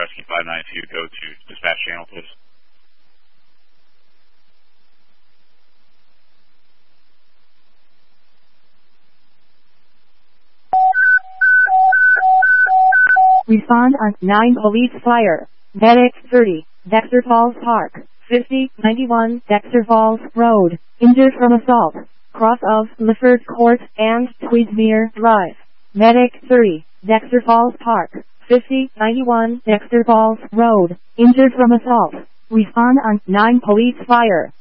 Rescue 592 go to dispatch channel, please? Respond on 9 Police Fire. Medic 30, Dexter Falls Park, 5091 Dexter Falls Road, injured from assault, cross of Lifford Court and Tweedsmuir Drive. Medic 30, Dexter Falls Park, 5091 Dexter Falls Road, injured from assault. Respond on 9 Police Fire.